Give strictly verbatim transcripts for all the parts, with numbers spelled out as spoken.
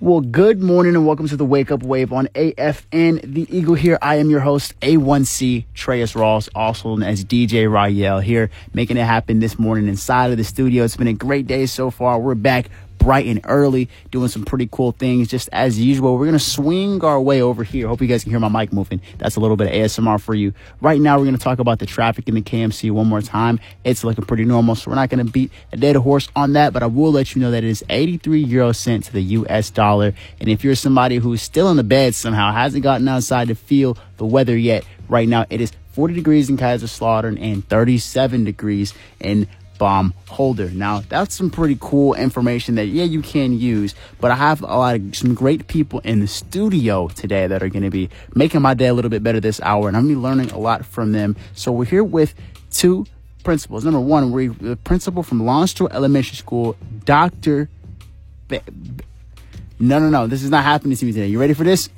Well, good morning and welcome to the Wake Up Wave on A F N The Eagle here. I am your host, A one C Treyas Ross, also known as D J Rael, here making it happen this morning inside of the studio. It's been a great day so far. We're back bright and early, doing some pretty cool things. Just as usual, we're going to swing our way over here. Hope you guys can hear my mic moving. That's a little bit of A S M R for you. Right now, we're going to talk about the traffic in the K M C one more time. It's looking pretty normal, so we're not going to beat a dead horse on that, but I will let you know that it is eighty-three euro cents to the U S dollar. And if you're somebody who's still in the bed somehow, hasn't gotten outside to feel the weather yet, right now it is forty degrees in Kaiserslautern and thirty-seven degrees in Baumholder. Now, that's some pretty cool information that, yeah, you can use, but I have a lot of some great people in the studio today that are going to be making my day a little bit better this hour, and I'm going to be learning a lot from them. So we're here with two principals. Number one, we're the principal from Longstraw Elementary School, Doctor Ba- no, no, no, this is not happening to me today. You ready for this?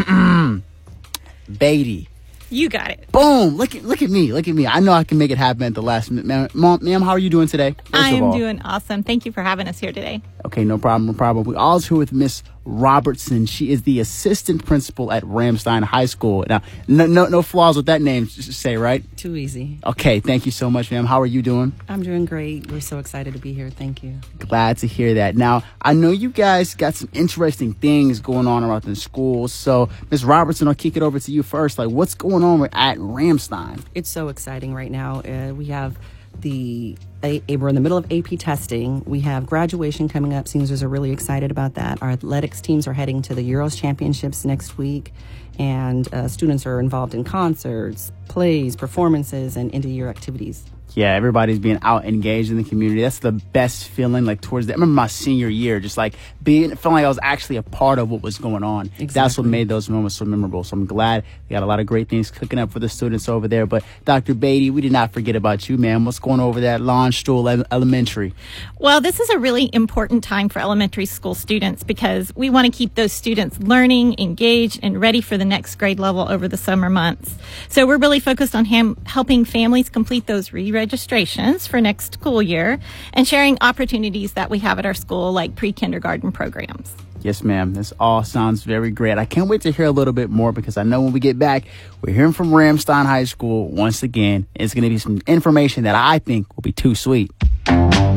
Beatty. You got it. Boom! Look at look at me. Look at me. I know I can make it happen at the last minute. Ma'am, ma'am, ma'am, how are you doing today? I am doing awesome. Thank you for having us here today. Okay, no problem, no problem. We're also here with Miss Robertson. She is the assistant principal at Ramstein High School. Now, no, no, no flaws with that name, just say, right? Too easy. Okay, thank you so much, ma'am. How are you doing? I'm doing great. We're so excited to be here. Thank you. Glad to hear that. Now, I know you guys got some interesting things going on around the school. So, Miss Robertson, I'll kick it over to you first. Like, what's going on at Ramstein? It's so exciting right now. Uh, we have the a, a, we're in the middle of A P testing. We have graduation coming up. Seniors are really excited about that. Our athletics teams are heading to the Euros Championships next week, and uh, students are involved in concerts, plays, performances, and end-of-year activities. Yeah, everybody's being out engaged in the community. That's the best feeling, like, towards the, I remember my senior year, just like being, feeling like I was actually a part of what was going on. Exactly. That's what made those moments so memorable. So I'm glad we got a lot of great things cooking up for the students over there. But Doctor Beatty, we did not forget about you, man. What's going on over there at Longstraw Elementary? Well, this is a really important time for elementary school students because we want to keep those students learning, engaged, and ready for the next grade level over the summer months. So we're really focused on ham- helping families complete those re registrations for next school year and sharing opportunities that we have at our school, like pre-kindergarten programs. Yes, ma'am. This all sounds very great. I can't wait to hear a little bit more because I know when we get back, we're hearing from Ramstein High School once again. It's going to be some information that I think will be too sweet.